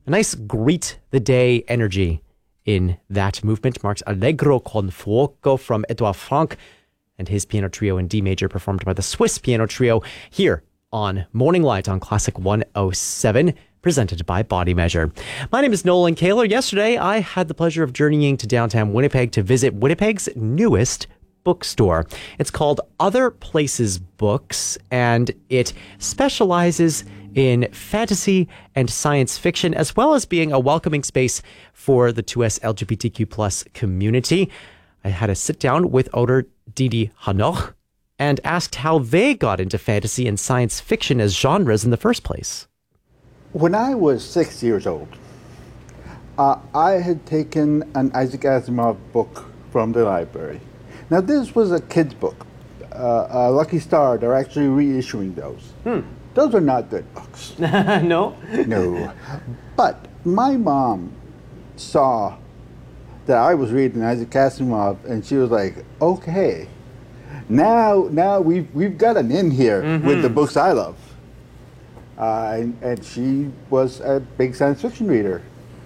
A nice greet the day energy in that movement marks Allegro con Fuoco from Edouard Franck and his piano trio in D major performed by the Swiss Piano Trio here on Morning Light on Classic 107, presented by Body Measure. My name is Nolan Kaler. Yesterday, I had the pleasure of journeying to downtown Winnipeg to visit Winnipeg's newest bookstore. It's called Other Places Books, and it specializes in fantasy and science fiction, as well as being a welcoming space for the 2S LGBTQ plus community. I had a sit down with owner Didi Hanoch and asked how they got into fantasy and science fiction as genres in the first place. When I was 6 years old, I had taken an Isaac Asimov book from the library. Now, this was a kid's book. Lucky Star, they're actually reissuing those. Those are not good books. No? No. But my mom saw that I was reading Isaac Asimov, and she was like, okay, now we've got an in here with the books I love. And she was a big science fiction reader.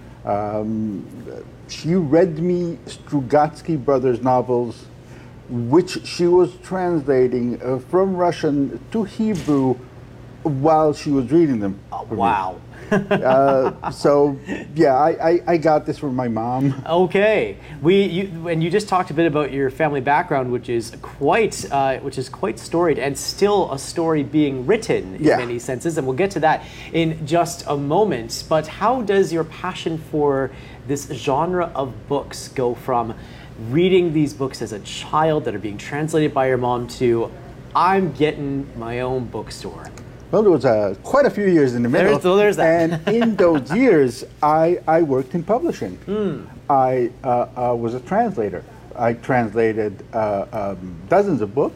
She read me Strugatsky Brothers novels, which she was translating from Russian to Hebrew while she was reading them. Oh, wow. So, yeah, I got this from my mom. Okay. And you just talked a bit about your family background, which is quite storied and still a story being written in many senses. And we'll get to that in just a moment. But how does your passion for this genre of books go from reading these books as a child that are being translated by your mom to I'm getting my own bookstore? Well, there was quite a few years in the middle. There's that. And in those years, I worked in publishing. I was a translator. I translated dozens of books.